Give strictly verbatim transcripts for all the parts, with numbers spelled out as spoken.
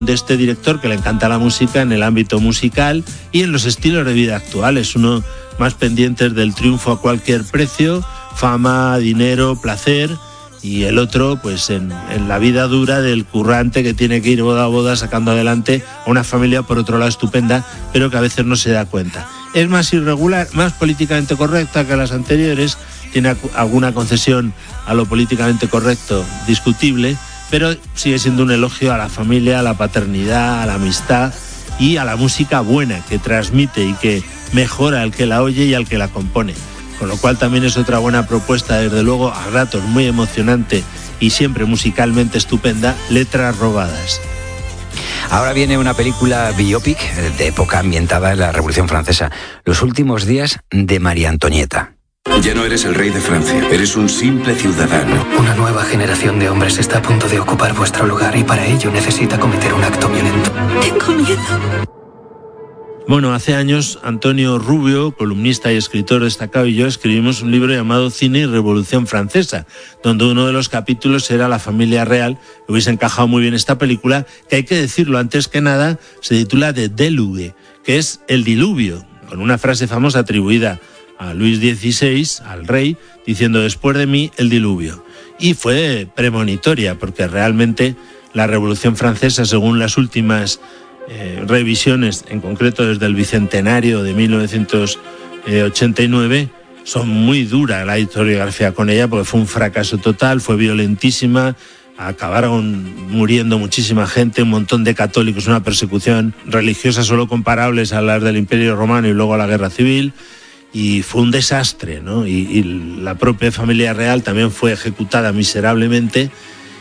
de este director que le encanta la música en el ámbito musical y en los estilos de vida actuales, uno más pendientes del triunfo a cualquier precio, fama, dinero, placer, y el otro pues en, en la vida dura del currante que tiene que ir boda a boda sacando adelante a una familia por otro lado estupenda, pero que a veces no se da cuenta. Es más irregular, más políticamente correcta que las anteriores, tiene alguna concesión a lo políticamente correcto discutible, pero sigue siendo un elogio a la familia, a la paternidad, a la amistad y a la música buena que transmite y que mejora al que la oye y al que la compone. Con lo cual también es otra buena propuesta, desde luego a ratos muy emocionante y siempre musicalmente estupenda, Letras robadas. Ahora viene una película biopic de época ambientada en la Revolución Francesa, Los últimos días de María Antonieta. Ya no eres el rey de Francia, eres un simple ciudadano. Una nueva generación de hombres está a punto de ocupar vuestro lugar y para ello necesita cometer un acto violento. Tengo miedo. Bueno, hace años Antonio Rubio, columnista y escritor destacado, y yo escribimos un libro llamado Cine y Revolución Francesa, donde uno de los capítulos era la familia real. Hubiese encajado muy bien esta película, que hay que decirlo antes que nada, se titula The Deluge, que es el diluvio, con una frase famosa atribuida a Luis dieciséis, al rey, diciendo después de mí el diluvio. Y fue premonitoria, porque realmente la Revolución Francesa, según las últimas eh, revisiones, en concreto desde el Bicentenario de mil novecientos ochenta y nueve, son muy duras la historiografía con ella, porque fue un fracaso total, fue violentísima, acabaron muriendo muchísima gente, un montón de católicos, una persecución religiosa solo comparables a las del Imperio Romano y luego a la Guerra Civil. Y fue un desastre, ¿no? Y, y la propia familia real también fue ejecutada miserablemente.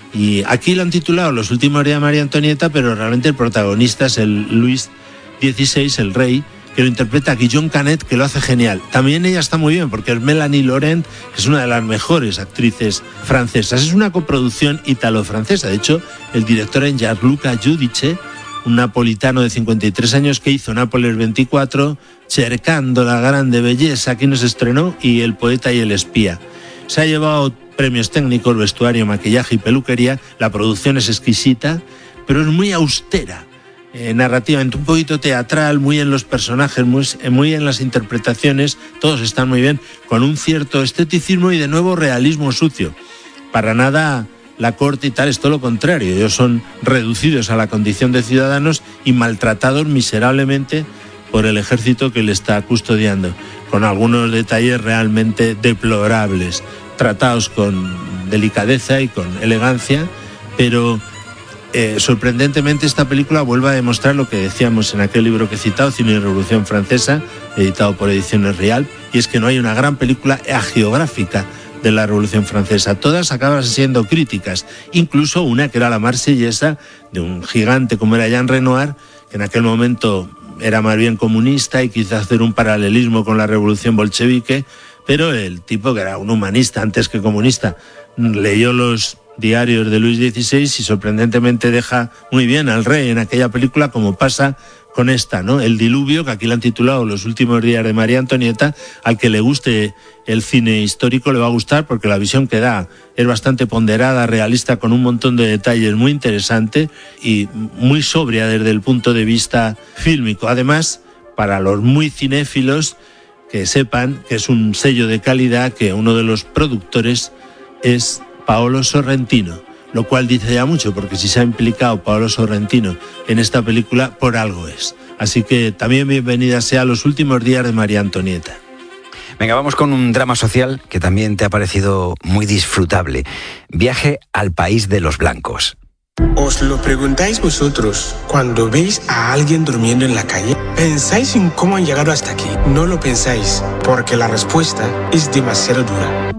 Y aquí lo han titulado Los últimos días de María Antonieta, pero realmente el protagonista es el Luis dieciséis, el rey, que lo interpreta Guillaume Canet, que lo hace genial. También ella está muy bien, porque es Mélanie Laurent, que es una de las mejores actrices francesas. Es una coproducción italo-francesa. De hecho, el director es Gianluca Giudice, un napolitano de cincuenta y tres años que hizo Nápoles veinticuatro, Cercando la grande belleza, aquí nos estrenó, y El poeta y el espía. Se ha llevado premios técnicos, vestuario, maquillaje y peluquería. La producción es exquisita, pero es muy austera, eh, narrativamente un poquito teatral, muy en los personajes, muy, muy en las interpretaciones, todos están muy bien, con un cierto esteticismo y de nuevo realismo sucio. Para nada la corte y tal, es todo lo contrario. Ellos son reducidos a la condición de ciudadanos y maltratados miserablemente por el ejército que le está custodiando, con algunos detalles realmente deplorables, tratados con delicadeza y con elegancia, pero eh, sorprendentemente esta película vuelve a demostrar lo que decíamos en aquel libro que he citado, Cine y Revolución Francesa, editado por Ediciones Rial, y es que no hay una gran película hagiográfica de la Revolución Francesa. Todas acaban siendo críticas, incluso una que era la Marsellesa, de un gigante como era Jean Renoir, que en aquel momento era más bien comunista y quizás hacer un paralelismo con la Revolución bolchevique, pero el tipo, que era un humanista antes que comunista, leyó los diarios de Luis dieciséis y sorprendentemente deja muy bien al rey en aquella película, como pasa con esta, ¿no? El diluvio, que aquí la han titulado Los últimos días de María Antonieta. Al que le guste el cine histórico le va a gustar, porque la visión que da es bastante ponderada, realista, con un montón de detalles muy interesante y muy sobria desde el punto de vista fílmico. Además, para los muy cinéfilos, que sepan que es un sello de calidad, que uno de los productores es Paolo Sorrentino, lo cual dice ya mucho, porque si se ha implicado Paolo Sorrentino en esta película, por algo es. Así que también bienvenida sea Los últimos días de María Antonieta. Venga, vamos con un drama social que también te ha parecido muy disfrutable. Viaje al país de los blancos. ¿Os lo preguntáis vosotros cuando veis a alguien durmiendo en la calle? ¿Pensáis en cómo han llegado hasta aquí? No lo pensáis, porque la respuesta es demasiado dura.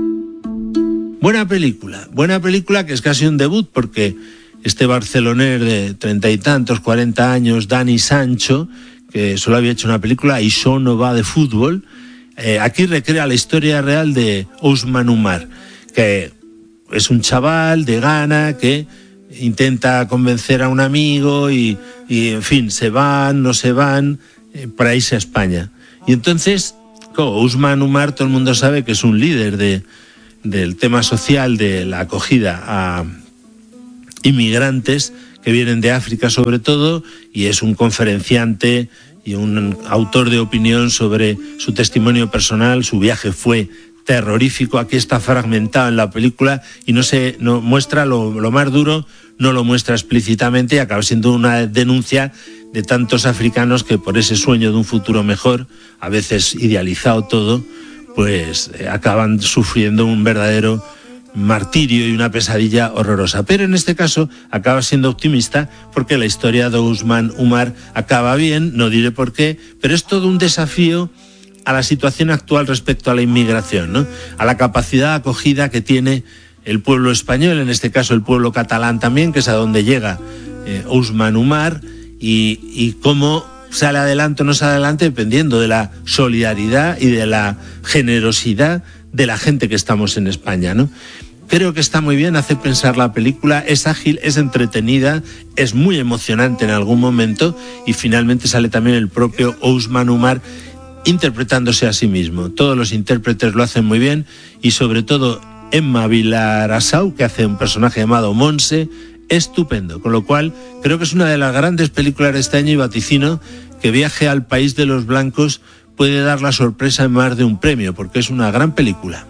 Buena película, buena película que es casi un debut, porque este barcelonés de treinta y tantos, cuarenta años, Dani Sancho, que solo había hecho una película, Això no va de fútbol, eh, aquí recrea la historia real de Ousmane Oumar, que es un chaval de Ghana que intenta convencer a un amigo y, y en fin, se van, no se van, eh, para irse a España. Y entonces, como Ousmane Oumar, todo el mundo sabe que es un líder de del tema social de la acogida a inmigrantes, que vienen de África sobre todo, y es un conferenciante y un autor de opinión sobre su testimonio personal. Su viaje fue terrorífico. Aquí está fragmentado en la película y no se no muestra lo, lo más duro, no lo muestra explícitamente, y acaba siendo una denuncia de tantos africanos que por ese sueño de un futuro mejor, a veces idealizado todo, pues eh, acaban sufriendo un verdadero martirio y una pesadilla horrorosa. Pero en este caso acaba siendo optimista porque la historia de Ousmane Oumar acaba bien, no diré por qué, pero es todo un desafío a la situación actual respecto a la inmigración, ¿no? A la capacidad acogida que tiene el pueblo español, en este caso el pueblo catalán también, que es a donde llega eh, Ousmane Oumar, y, y cómo sale adelante o no sale adelante dependiendo de la solidaridad y de la generosidad de la gente que estamos en España, ¿no? Creo que está muy bien, hace pensar la película, es ágil, es entretenida, es muy emocionante en algún momento, y finalmente sale también el propio Ousmane Oumar interpretándose a sí mismo. Todos los intérpretes lo hacen muy bien, y sobre todo Emma Vilarassau, que hace un personaje llamado Monse, estupendo, con lo cual creo que es una de las grandes películas de este año, y vaticino que Viaje al País de los Blancos puede dar la sorpresa en más de un premio, porque es una gran película.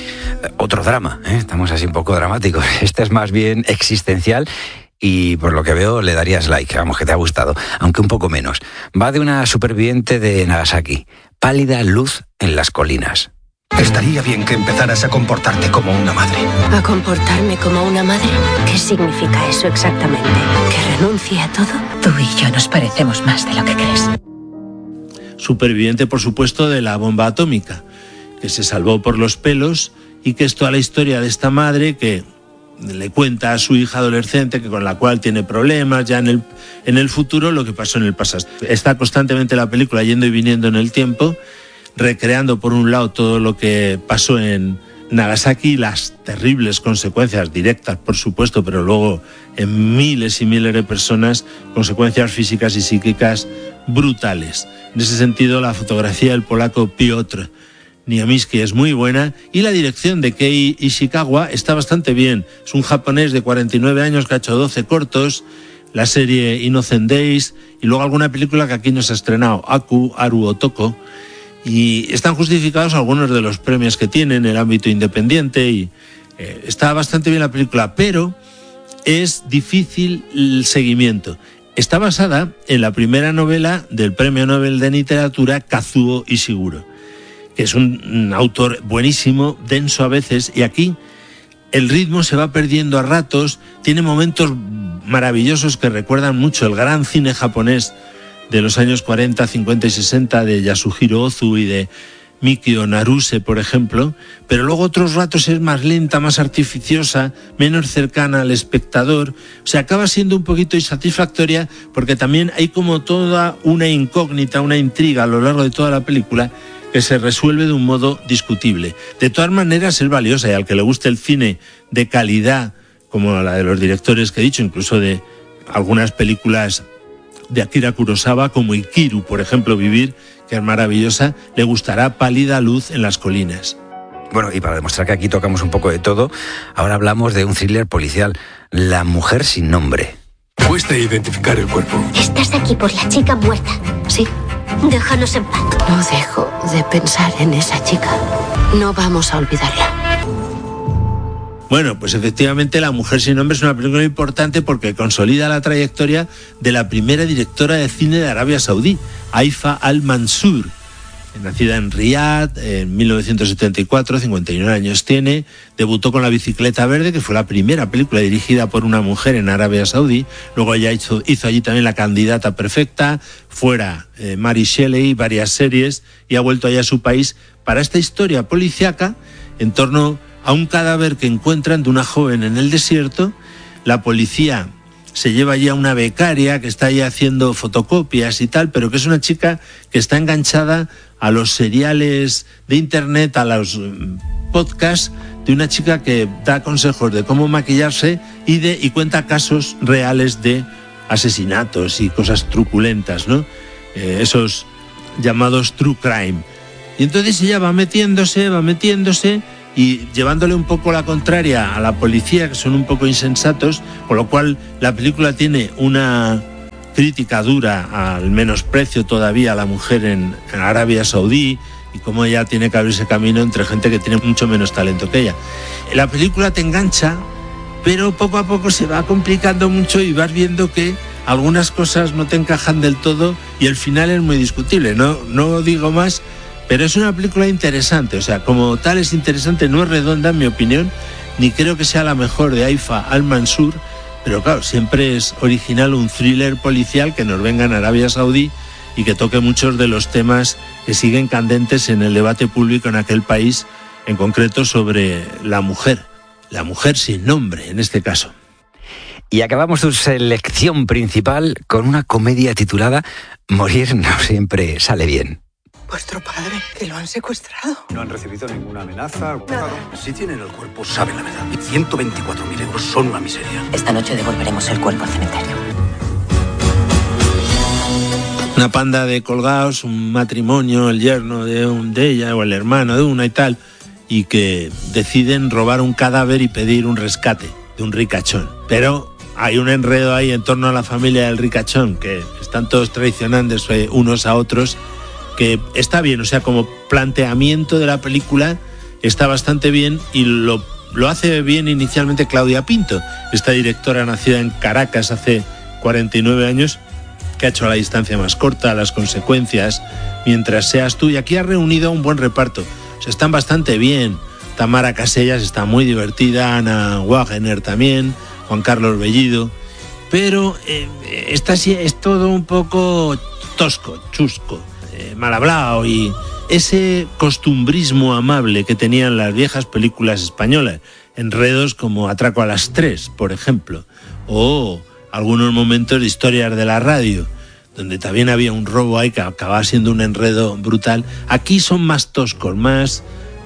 Otro drama, ¿eh? Estamos así un poco dramáticos. Este es más bien existencial y por lo que veo le darías like, vamos, que te ha gustado, aunque un poco menos. Va de una superviviente de Nagasaki, Pálida luz en las colinas. Estaría bien que empezaras a comportarte como una madre. ¿A comportarme como una madre? ¿Qué significa eso exactamente? ¿Que renuncie a todo? Tú y yo nos parecemos más de lo que crees. Superviviente, por supuesto, de la bomba atómica, que se salvó por los pelos, y que es toda la historia de esta madre que le cuenta a su hija adolescente, que con la cual tiene problemas ya en el, en el futuro, lo que pasó en el pasado. Está constantemente la película yendo y viniendo en el tiempo, recreando por un lado todo lo que pasó en Nagasaki, las terribles consecuencias directas, por supuesto, pero luego en miles y miles de personas, consecuencias físicas y psíquicas brutales. En ese sentido, la fotografía del polaco Piotr Niamiski es muy buena, y la dirección de Kei Ishikawa está bastante bien. Es un japonés de cuarenta y nueve años que ha hecho doce cortos, la serie Innocent Days, y luego alguna película que aquí no se ha estrenado, Aku Aru Otoko, y están justificados algunos de los premios que tiene en el ámbito independiente, y eh, está bastante bien la película, pero es difícil el seguimiento. Está basada en la primera novela del Premio Nobel de Literatura Kazuo Ishiguro, que es un, un autor buenísimo, denso a veces, y aquí el ritmo se va perdiendo a ratos, tiene momentos maravillosos que recuerdan mucho el gran cine japonés de los años cuarenta, cincuenta y sesenta de Yasuhiro Ozu y de Mikio Naruse, por ejemplo, pero luego otros ratos es más lenta, más artificiosa, menos cercana al espectador. O sea, acaba siendo un poquito insatisfactoria porque también hay como toda una incógnita, una intriga a lo largo de toda la película que se resuelve de un modo discutible. De todas maneras es valiosa, y al que le guste el cine de calidad, como la de los directores que he dicho, incluso de algunas películas de Akira Kurosawa, como Ikiru, por ejemplo, Vivir, que es maravillosa, le gustará Pálida luz en las colinas. Bueno, y para demostrar que aquí tocamos un poco de todo, ahora hablamos de un thriller policial, La mujer sin nombre. Cuesta identificar el cuerpo. Estás aquí por la chica muerta. Sí. Déjanos en paz. No dejo de pensar en esa chica. No vamos a olvidarla. Bueno, pues efectivamente La mujer sin nombre es una película importante porque consolida la trayectoria de la primera directora de cine de Arabia Saudí, Haifa Al-Mansour. Nacida en Riad en mil novecientos setenta y cuatro, cincuenta y nueve años tiene, debutó con La bicicleta verde, que fue la primera película dirigida por una mujer en Arabia Saudí. Luego ella hizo, hizo allí también La candidata perfecta, Fuera, eh, Mary Shelley, varias series, y ha vuelto allá a su país para esta historia policíaca en torno a un cadáver que encuentran de una joven en el desierto. La policía se lleva allí a una becaria que está allí haciendo fotocopias y tal, pero que es una chica que está enganchada a los seriales de internet, a los podcasts de una chica que da consejos de cómo maquillarse y, de, y cuenta casos reales de asesinatos y cosas truculentas, ¿no? Eh, esos llamados true crime. Y entonces ella va metiéndose, va metiéndose, y llevándole un poco la contraria a la policía, que son un poco insensatos, con lo cual la película tiene una crítica dura al menosprecio todavía a la mujer en, en Arabia Saudí y cómo ella tiene que abrirse camino entre gente que tiene mucho menos talento que ella. La película te engancha, pero poco a poco se va complicando mucho y vas viendo que algunas cosas no te encajan del todo y el final es muy discutible. No, no digo más, pero es una película interesante. O sea, como tal es interesante, no es redonda en mi opinión, ni creo que sea la mejor de Haifa al-Mansur, pero claro, siempre es original un thriller policial que nos venga en Arabia Saudí y que toque muchos de los temas que siguen candentes en el debate público en aquel país, en concreto sobre la mujer, la mujer sin nombre en este caso. Y acabamos su selección principal con una comedia titulada Morir no siempre sale bien. Vuestro padre, que lo han secuestrado. No han recibido ninguna amenaza. Nada. Si tienen el cuerpo, saben la verdad. ciento veinticuatro mil euros son una miseria. Esta noche devolveremos el cuerpo al cementerio. Una panda de colgados, un matrimonio, el yerno de, un, de ella o el hermano de una y tal, y que deciden robar un cadáver y pedir un rescate de un ricachón. Pero hay un enredo ahí en torno a la familia del ricachón, que están todos traicionándose unos a otros, que está bien, o sea, como planteamiento de la película está bastante bien y lo, lo hace bien inicialmente Claudia Pinto, esta directora nacida en Caracas hace cuarenta y nueve años, que ha hecho a la distancia más corta, las consecuencias, mientras seas tú, y aquí ha reunido a un buen reparto, o sea, están bastante bien. Tamara Casellas está muy divertida, Ana Wagner también, Juan Carlos Bellido, pero eh, esta sí es todo un poco tosco, chusco, eh, mal hablado, y ese costumbrismo amable que tenían las viejas películas españolas, enredos como Atraco a las tres, por ejemplo, o algunos momentos de Historias de la radio, donde también había un robo ahí que acababa siendo un enredo brutal. Aquí son más toscos, más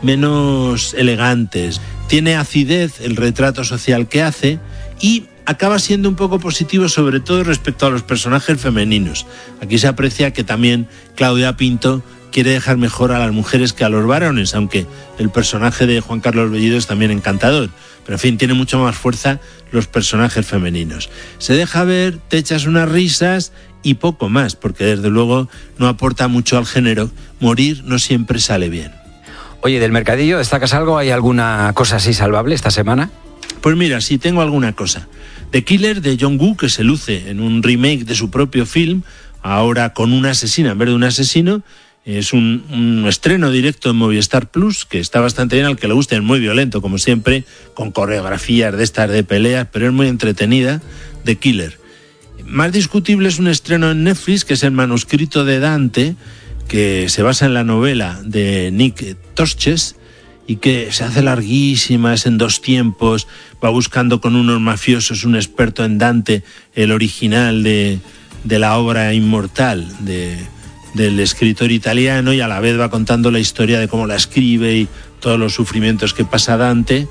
menos elegantes. Tiene acidez el retrato social que hace y acaba siendo un poco positivo, sobre todo respecto a los personajes femeninos. Aquí se aprecia que también Claudia Pinto quiere dejar mejor a las mujeres que a los varones, aunque el personaje de Juan Carlos Bellido es también encantador. Pero en fin, tiene mucho más fuerza los personajes femeninos. Se deja ver, te echas unas risas y poco más, porque desde luego no aporta mucho al género. Morir no siempre sale bien. Oye, ¿del mercadillo destacas algo? ¿Hay alguna cosa así salvable esta semana? Pues mira, sí, tengo alguna cosa. The Killer, de John Woo, que se luce en un remake de su propio film, ahora con una asesina en vez de un asesino. Es un, un estreno directo en Movistar Plus, que está bastante bien, al que le guste, es muy violento, como siempre, con coreografías de estas de peleas, pero es muy entretenida. The Killer. Más discutible es un estreno en Netflix, que es El manuscrito de Dante, que se basa en la novela de Nick Tosches y que se hace larguísima, es en dos tiempos, va buscando con unos mafiosos, un experto en Dante, el original de, de la obra inmortal de... del escritor italiano, y a la vez va contando la historia de cómo la escribe y todos los sufrimientos que pasa Dante.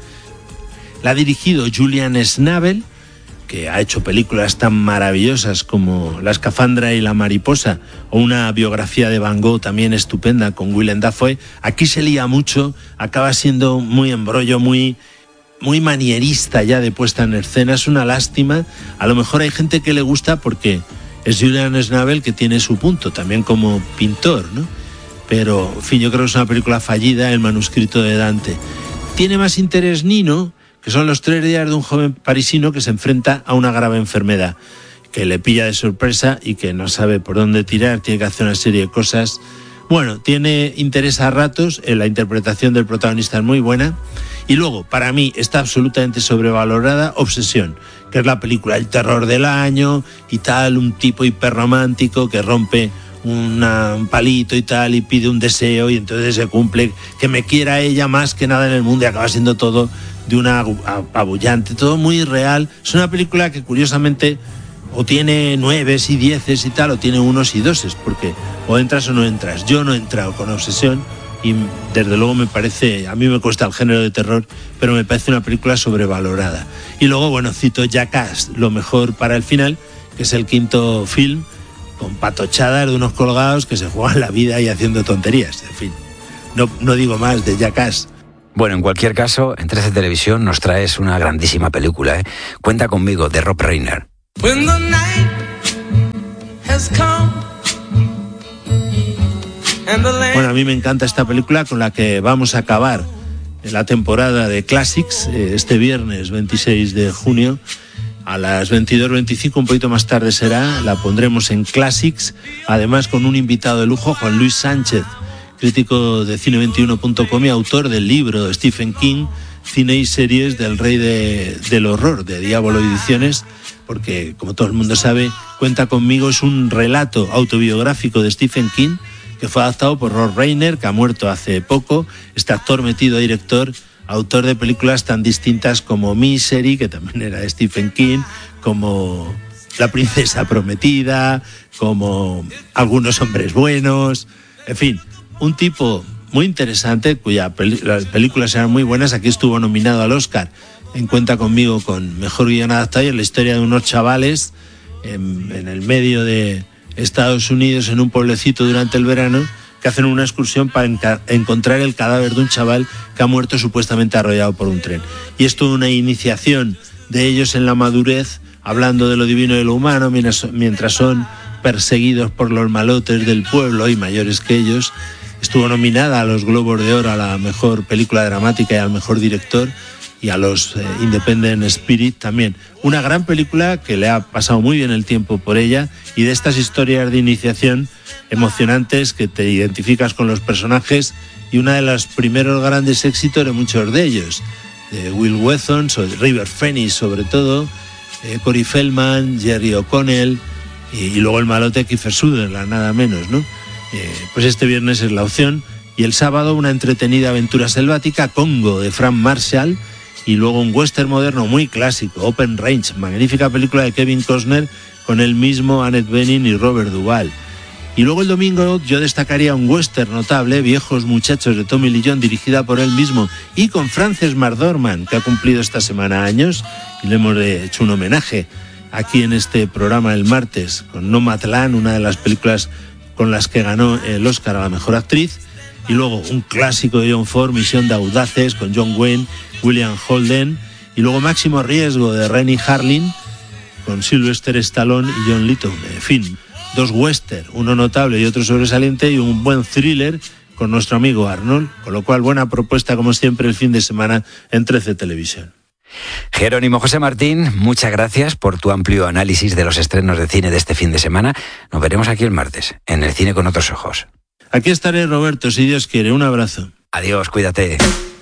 La ha dirigido Julian Schnabel, que ha hecho películas tan maravillosas como La escafandra y la mariposa, o una biografía de Van Gogh también estupenda con Willem Dafoe. Aquí se lía mucho, acaba siendo muy embrollo, muy, muy manierista ya de puesta en escena. Es una lástima. A lo mejor hay gente que le gusta porque es Julian Schnabel, que tiene su punto, también como pintor, ¿no? Pero, en fin, yo creo que es una película fallida, El manuscrito de Dante. Tiene más interés Nino, que son los tres días de un joven parisino que se enfrenta a una grave enfermedad, que le pilla de sorpresa y que no sabe por dónde tirar, tiene que hacer una serie de cosas. Bueno, tiene interés a ratos, en la interpretación del protagonista es muy buena. Y luego, para mí, está absolutamente sobrevalorada Obsesión, que es la película El terror del año y tal, un tipo hiperromántico que rompe una, un palito y tal y pide un deseo y entonces se cumple, que me quiera ella más que nada en el mundo, y acaba siendo todo de una apabullante, todo muy real. Es una película que curiosamente o tiene nueves y dieces y tal, o tiene unos y doses, porque o entras o no entras. Yo no he entrado con Obsesión y desde luego me parece, a mí me cuesta el género de terror, pero me parece una película sobrevalorada. Y luego, bueno, cito Jackass, lo mejor para el final, que es el quinto film, con patochadas de unos colgados que se juegan la vida y haciendo tonterías. En fin, no, no digo más de Jackass. Bueno, en cualquier caso, en trece Televisión nos traes una grandísima película, ¿eh? Cuenta conmigo, de Rob Reiner. When the night has come. Bueno, a mí me encanta esta película con la que vamos a acabar la temporada de Classics este viernes veintiséis de junio a las veintidós veinticinco, un poquito más tarde será, la pondremos en Classics, además con un invitado de lujo, Juan Luis Sánchez, crítico de cine veintiuno punto com y autor del libro de Stephen King, Cine y series del rey de, del horror, de Diablo Ediciones, porque como todo el mundo sabe, Cuenta conmigo es un relato autobiográfico de Stephen King que fue adaptado por Rob Reiner, que ha muerto hace poco, este actor metido a director, autor de películas tan distintas como Misery, que también era de Stephen King, como La princesa prometida, como Algunos hombres buenos, en fin, un tipo muy interesante cuyas peli- las películas eran muy buenas. Aquí estuvo nominado al Oscar en Cuenta conmigo con mejor guion adaptado, y en la historia de unos chavales en, en el medio de Estados Unidos, en un pueblecito durante el verano, que hacen una excursión para enca- encontrar el cadáver de un chaval que ha muerto supuestamente arrollado por un tren. Y es toda una iniciación de ellos en la madurez, hablando de lo divino y de lo humano, mientras, mientras son perseguidos por los malotes del pueblo y mayores que ellos. Estuvo nominada a los Globos de Oro a la mejor película dramática y al mejor director, y a los eh, Independent Spirit también. Una gran película que le ha pasado muy bien el tiempo por ella, y de estas historias de iniciación emocionantes que te identificas con los personajes, y una de los primeros grandes éxitos de muchos de ellos, de Will Wheaton, River Phoenix sobre todo, eh, Corey Feldman, Jerry O'Connell, y, y luego el malote Kiefer Sutherland, nada menos, ¿no? Eh, pues este viernes es la opción, y el sábado una entretenida aventura selvática, Congo, de Frank Marshall, y luego un western moderno muy clásico, Open Range, magnífica película de Kevin Costner con él mismo, Annette Bening y Robert Duvall. Y luego el domingo yo destacaría un western notable, Viejos muchachos, de Tommy Lee Jones, dirigida por él mismo y con Frances McDormand, que ha cumplido esta semana años, y le hemos hecho un homenaje aquí en este programa el martes con Nomadland, una de las películas con las que ganó el Oscar a la mejor actriz. Y luego un clásico de John Ford, Misión de audaces, con John Wayne, William Holden, y luego Máximo riesgo de Rennie Harlin con Sylvester Stallone y John Lithgow. En fin, dos western, uno notable y otro sobresaliente, y un buen thriller con nuestro amigo Arnold, con lo cual buena propuesta como siempre el fin de semana en trece Televisión. Jerónimo José Martín, muchas gracias por tu amplio análisis de los estrenos de cine de este fin de semana. Nos veremos aquí el martes, en el Cine con otros ojos. Aquí estaré, Roberto, si Dios quiere. Un abrazo. Adiós, cuídate.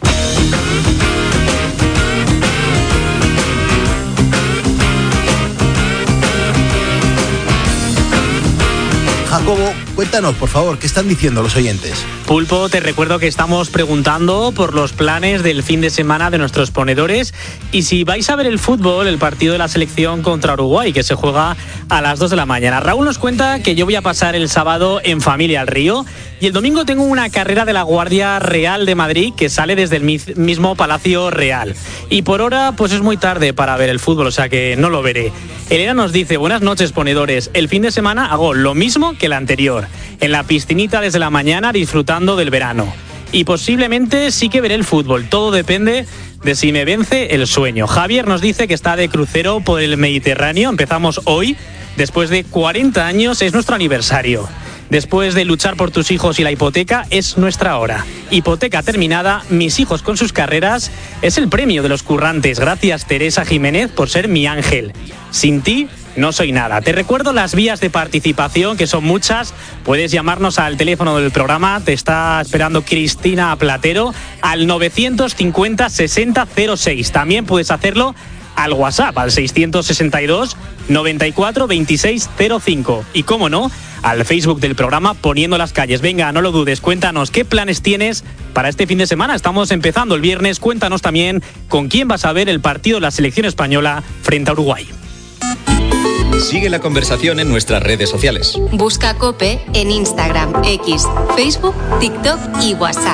Jacobo, cuéntanos, por favor, ¿qué están diciendo los oyentes? Pulpo, te recuerdo que estamos preguntando por los planes del fin de semana de nuestros ponedores, y si vais a ver el fútbol, el partido de la selección contra Uruguay, que se juega a las dos de la mañana. Raúl nos cuenta que yo voy a pasar el sábado en familia al río, y el domingo tengo una carrera de la Guardia Real de Madrid que sale desde el mismo Palacio Real. Y por ahora, pues es muy tarde para ver el fútbol, o sea que no lo veré. Elena nos dice: buenas noches, ponedores. El fin de semana hago lo mismo que el anterior, en la piscinita desde la mañana disfrutando del verano. Y posiblemente sí que veré el fútbol, todo depende de si me vence el sueño. Javier nos dice que está de crucero por el Mediterráneo. Empezamos hoy, después de cuarenta años, es nuestro aniversario. Después de luchar por tus hijos y la hipoteca, es nuestra hora. Hipoteca terminada, mis hijos con sus carreras, es el premio de los currantes. Gracias, Teresa Jiménez, por ser mi ángel. Sin ti, no soy nada. Te recuerdo las vías de participación, que son muchas. Puedes llamarnos al teléfono del programa, te está esperando Cristina Platero, al novecientos cincuenta sesenta cero seis. También puedes hacerlo al WhatsApp, al seiscientos sesenta y dos noventa y cuatro veintiséis cero cinco. Y cómo no, al Facebook del programa Poniendo las Calles. Venga, no lo dudes, cuéntanos qué planes tienes para este fin de semana. Estamos empezando el viernes. Cuéntanos también con quién vas a ver el partido de la selección española frente a Uruguay. Sigue la conversación en nuestras redes sociales. Busca COPE en Instagram, X, Facebook, TikTok y WhatsApp.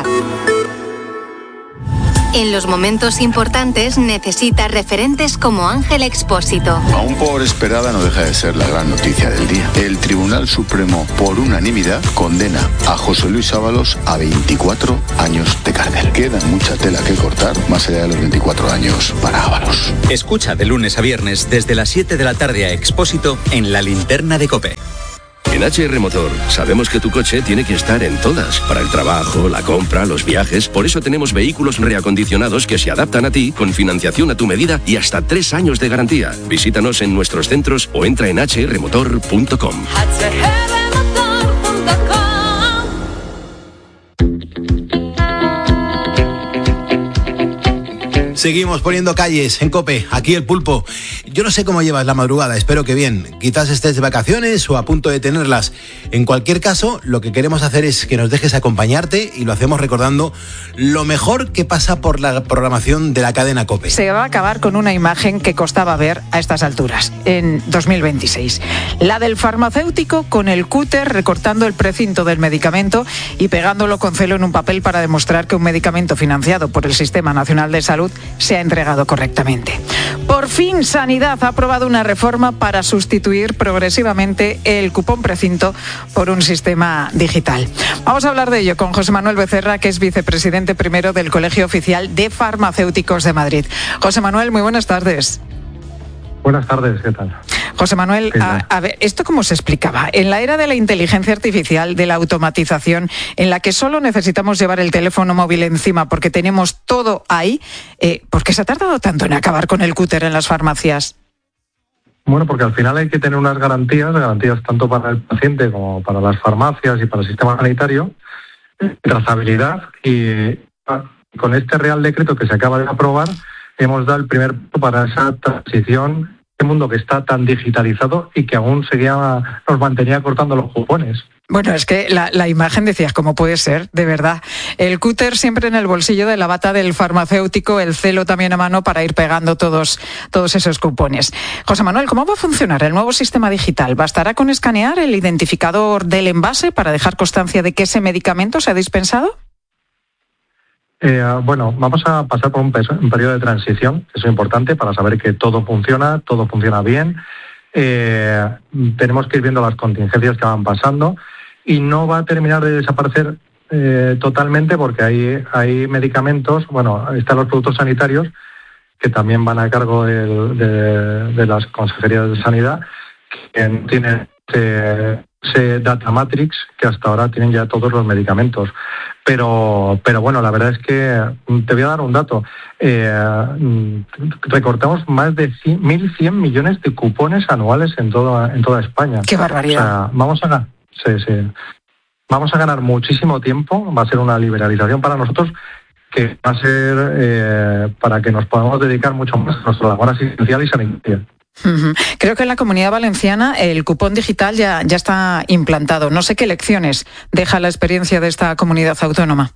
En los momentos importantes necesita referentes como Ángel Expósito. Aún por esperada no deja de ser la gran noticia del día. El Tribunal Tribunal Supremo, por unanimidad, condena a José Luis Ábalos a veinticuatro años de cárcel. Queda mucha tela que cortar, más allá de los veinticuatro años para Ábalos. Escucha de lunes a viernes desde las siete de la tarde a Expósito en La Linterna de COPE. En H R Motor sabemos que tu coche tiene que estar en todas, para el trabajo, la compra, los viajes. Por eso tenemos vehículos reacondicionados que se adaptan a ti, con financiación a tu medida y hasta tres años de garantía. Visítanos en nuestros centros o entra en h r motor punto com. Seguimos poniendo calles en COPE, aquí el Pulpo. Yo no sé cómo llevas la madrugada, espero que bien. Quizás estés de vacaciones o a punto de tenerlas. En cualquier caso, lo que queremos hacer es que nos dejes acompañarte y lo hacemos recordando lo mejor que pasa por la programación de la cadena COPE. Se va a acabar con una imagen que costaba ver a estas alturas, en dos mil veintiséis. La del farmacéutico con el cúter recortando el precinto del medicamento y pegándolo con celo en un papel para demostrar que un medicamento financiado por el Sistema Nacional de Salud se ha entregado correctamente. Por fin, Sanidad ha aprobado una reforma para sustituir progresivamente el cupón precinto por un sistema digital. Vamos a hablar de ello con José Manuel Becerra, que es vicepresidente primero del Colegio Oficial de Farmacéuticos de Madrid. José Manuel, muy buenas tardes. Buenas tardes, ¿qué tal? José Manuel, a, a ver, ¿esto cómo se explicaba? En la era de la inteligencia artificial, de la automatización, en la que solo necesitamos llevar el teléfono móvil encima porque tenemos todo ahí, eh, ¿por qué se ha tardado tanto en acabar con el cúter en las farmacias? Bueno, porque al final hay que tener unas garantías, garantías tanto para el paciente como para las farmacias y para el sistema sanitario, trazabilidad, y con este Real Decreto que se acaba de aprobar, hemos dado el primer paso para esa transición, este mundo que está tan digitalizado y que aún seguía, nos mantenía cortando los cupones. Bueno, es que la, la imagen decías, ¿cómo puede ser? De verdad. El cúter siempre en el bolsillo de la bata del farmacéutico, el celo también a mano para ir pegando todos, todos esos cupones. José Manuel, ¿cómo va a funcionar el nuevo sistema digital? ¿Bastará con escanear el identificador del envase para dejar constancia de que ese medicamento se ha dispensado? Eh, bueno, vamos a pasar por un, peso, un periodo de transición, eso es importante para saber que todo funciona, todo funciona bien. Eh, tenemos que ir viendo las contingencias que van pasando y no va a terminar de desaparecer eh, totalmente porque hay, hay medicamentos, bueno, están los productos sanitarios que también van a cargo de, de, de las consejerías de sanidad, que tienen eh, ese data matrix que hasta ahora tienen ya todos los medicamentos. Pero, pero bueno, la verdad es que te voy a dar un dato. Eh, recortamos más de mil cien millones de cupones anuales en toda en toda España. ¡Qué barbaridad! O sea, vamos a ganar, sí, sí. Vamos a ganar muchísimo tiempo. Va a ser una liberalización para nosotros que va a ser eh, para que nos podamos dedicar mucho más a nuestra labor asistencial y sanitaria. Uh-huh. Creo que en la Comunidad Valenciana el cupón digital ya, ya está implantado. No sé qué lecciones deja la experiencia de esta comunidad autónoma.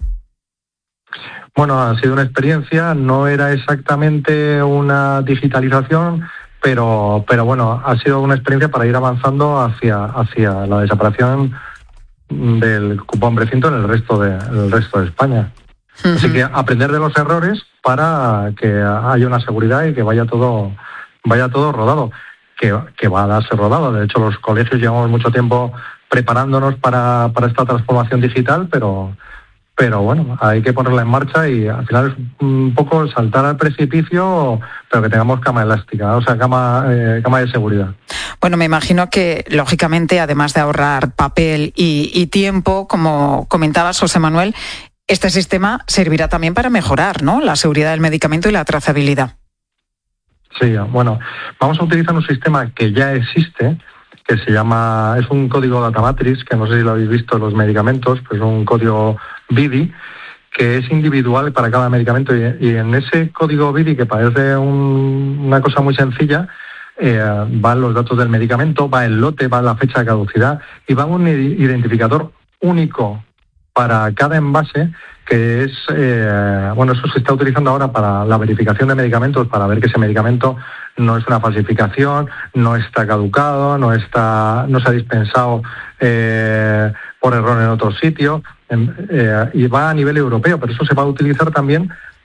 Bueno, ha sido una experiencia, no era exactamente una digitalización, pero, pero bueno, ha sido una experiencia para ir avanzando hacia, hacia la desaparición del cupón precinto en el resto de, en el resto de España. Uh-huh. Así que aprender de los errores para que haya una seguridad y que vaya todo... vaya todo rodado, que, que va a darse rodado. De hecho, los colegios llevamos mucho tiempo preparándonos para, para esta transformación digital, pero, pero bueno, hay que ponerla en marcha y al final es un poco saltar al precipicio, pero que tengamos cama elástica, o sea, cama, eh, cama de seguridad. Bueno, me imagino que, lógicamente, además de ahorrar papel y, y tiempo, como comentabas, José Manuel, este sistema servirá también para mejorar, ¿no?, la seguridad del medicamento y la trazabilidad. Sí, bueno, vamos a utilizar un sistema que ya existe, que se llama, es un código data matrix, que no sé si lo habéis visto en los medicamentos, pues es un código B I D I, que es individual para cada medicamento, y, y en ese código B I D I, que parece un, una cosa muy sencilla, eh, van los datos del medicamento, va el lote, va la fecha de caducidad, y va un identificador único para cada envase, que es, eh, bueno, eso se está utilizando ahora para la verificación de medicamentos, para ver que ese medicamento no es una falsificación, no está caducado, no está, no se ha dispensado eh, por error en otro sitio, eh, y va a nivel europeo, pero eso se va a utilizar también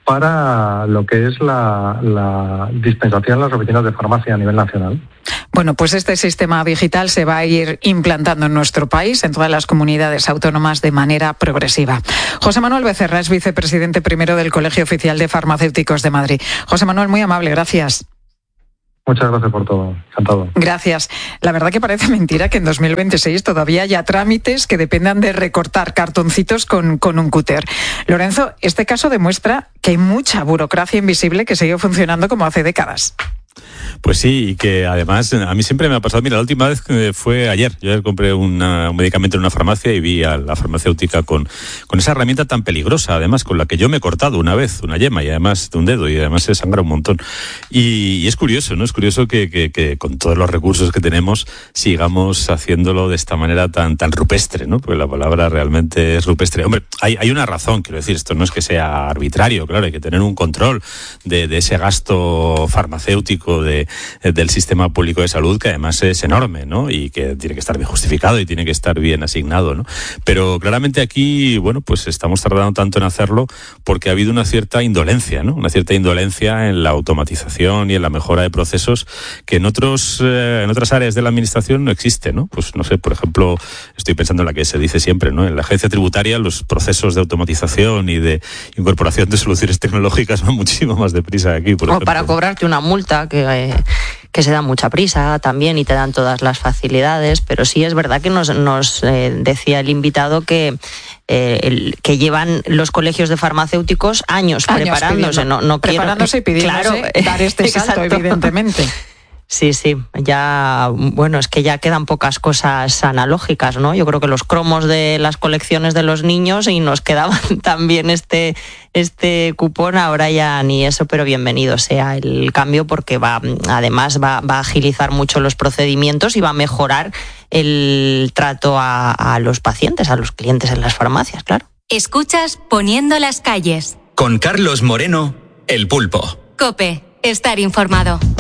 para lo que es la, la dispensación en las oficinas de farmacia a nivel nacional. Bueno, pues este sistema digital se va a ir implantando en nuestro país, en todas las comunidades autónomas, de manera progresiva. José Manuel Becerra es vicepresidente primero del Colegio Oficial de Farmacéuticos de Madrid. José Manuel, muy amable, gracias. Muchas gracias por todo, encantado. Gracias. La verdad que parece mentira que en dos mil veintiséis todavía haya trámites que dependan de recortar cartoncitos con, con un cúter. Lorenzo, este caso demuestra que hay mucha burocracia invisible que sigue funcionando como hace décadas. Pues sí, y que además a mí siempre me ha pasado. Mira, la última vez fue ayer. Yo ayer compré una, un medicamento en una farmacia y vi a la farmacéutica con, con esa herramienta tan peligrosa, además, con la que yo me he cortado una vez una yema y además de un dedo, y además se sangra un montón. Y, y es curioso, ¿no? Es curioso que, que, que con todos los recursos que tenemos sigamos haciéndolo de esta manera tan, tan rupestre, ¿no? Porque la palabra realmente es rupestre. Hombre, hay, hay una razón, quiero decir, esto no es que sea arbitrario, claro, hay que tener un control de, de ese gasto farmacéutico de del sistema público de salud, que además es enorme, ¿no? Y que tiene que estar bien justificado y tiene que estar bien asignado, ¿no? Pero claramente aquí, bueno, pues estamos tardando tanto en hacerlo porque ha habido una cierta indolencia, ¿no? Una cierta indolencia en la automatización y en la mejora de procesos que en otros eh, en otras áreas de la administración no existe, ¿no? Pues no sé, por ejemplo, estoy pensando en la que se dice siempre, ¿no? En la agencia tributaria los procesos de automatización y de incorporación de soluciones tecnológicas van muchísimo más deprisa que aquí, por o ejemplo. Para cobrarte una multa que eh, que se da mucha prisa también y te dan todas las facilidades, pero sí es verdad que nos, nos eh, decía el invitado que eh, el, que llevan los colegios de farmacéuticos años, años preparándose, no, no preparándose quiero, y pidiéndose claro, dar este salto, exacto. Evidentemente. Sí, sí, ya, bueno, es que ya quedan pocas cosas analógicas, ¿no? Yo creo que los cromos de las colecciones de los niños y nos quedaban también este, este cupón, ahora ya ni eso, pero bienvenido sea el cambio porque va, además va, va a agilizar mucho los procedimientos y va a mejorar el trato a, a los pacientes, a los clientes en las farmacias, claro. Escuchas Poniendo las calles. Con Carlos Moreno, El Pulpo. COPE, estar informado.